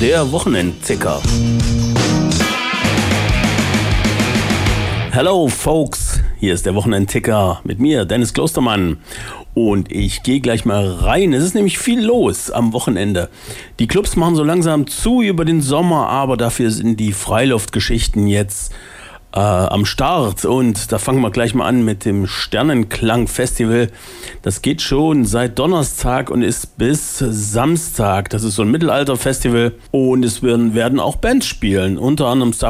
der Wochenendticker. Hello folks, hier ist der Wochenendticker mit mir, Dennis Klostermann. Und ich gehe gleich mal rein. Es ist nämlich viel los am Wochenende. Die Clubs machen so langsam zu über den Sommer, aber dafür sind die Freiluftgeschichten jetzt am Start. Und da fangen wir gleich mal an mit dem Sternenklang-Festival. Das geht schon seit Donnerstag und ist bis Samstag. Das ist so ein Mittelalter-Festival und es werden auch Bands spielen. Unter anderem